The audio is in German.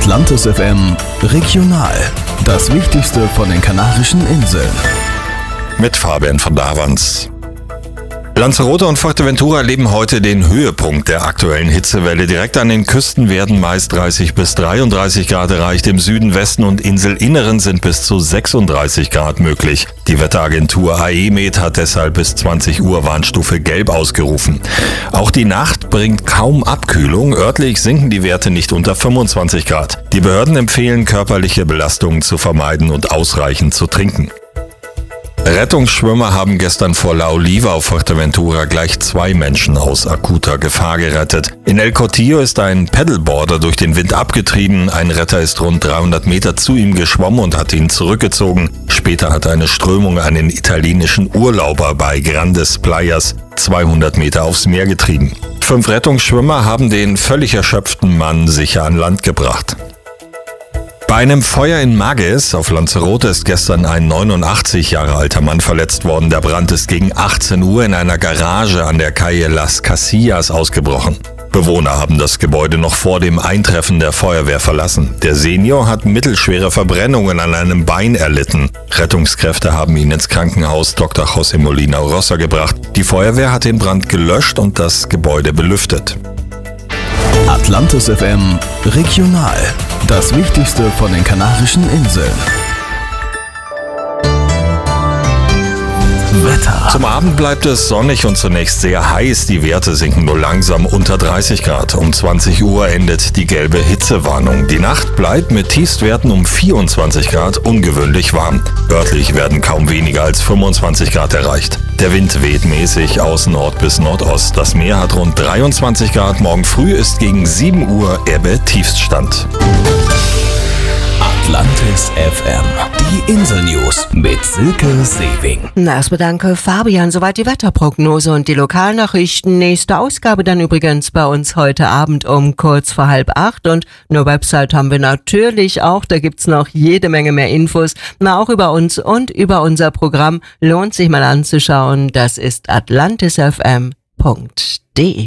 Atlantis FM Regional. Das Wichtigste von den Kanarischen Inseln. Mit Fabian von Davans. Lanzarote und Fuerteventura erleben heute den Höhepunkt der aktuellen Hitzewelle. Direkt an den Küsten werden meist 30 bis 33 Grad erreicht. Im Süden, Westen und Inselinneren sind bis zu 36 Grad möglich. Die Wetteragentur AEMET hat deshalb bis 20 Uhr Warnstufe Gelb ausgerufen. Auch die Nacht bringt kaum Abkühlung. Örtlich sinken die Werte nicht unter 25 Grad. Die Behörden empfehlen, körperliche Belastungen zu vermeiden und ausreichend zu trinken. Rettungsschwimmer haben gestern vor La Oliva auf Fuerteventura gleich 2 Menschen aus akuter Gefahr gerettet. In El Cotillo ist ein Paddleboarder durch den Wind abgetrieben. Ein Retter ist rund 300 Meter zu ihm geschwommen und hat ihn zurückgezogen. Später hat eine Strömung einen italienischen Urlauber bei Grandes Playas 200 Meter aufs Meer getrieben. 5 Rettungsschwimmer haben den völlig erschöpften Mann sicher an Land gebracht. Bei einem Feuer in Maguez auf Lanzarote ist gestern ein 89 Jahre alter Mann verletzt worden. Der Brand ist gegen 18 Uhr in einer Garage an der Calle Las Casillas ausgebrochen. Bewohner haben das Gebäude noch vor dem Eintreffen der Feuerwehr verlassen. Der Senior hat mittelschwere Verbrennungen an einem Bein erlitten. Rettungskräfte haben ihn ins Krankenhaus Dr. José Molina Rosa gebracht. Die Feuerwehr hat den Brand gelöscht und das Gebäude belüftet. Atlantis FM Regional. Das Wichtigste von den Kanarischen Inseln. Wetter. Zum Abend bleibt es sonnig und zunächst sehr heiß. Die Werte sinken nur langsam unter 30 Grad. Um 20 Uhr endet die gelbe Hitzewarnung. Die Nacht bleibt mit Tiefstwerten um 24 Grad ungewöhnlich warm. Örtlich werden kaum weniger als 25 Grad erreicht. Der Wind weht mäßig aus Nord bis Nordost. Das Meer hat rund 23 Grad. Morgen früh ist gegen 7 Uhr Ebbe Tiefststand. Atlantis FM. Die Insel-News mit Silke Sewing. Erstmal danke Fabian. Soweit die Wetterprognose und die Lokalnachrichten. Nächste Ausgabe dann übrigens bei uns heute Abend um kurz vor 7:30. Und eine Website haben wir natürlich auch. Da gibt's noch jede Menge mehr Infos. Auch über uns und über unser Programm. Lohnt sich mal anzuschauen. Das ist atlantisfm.de.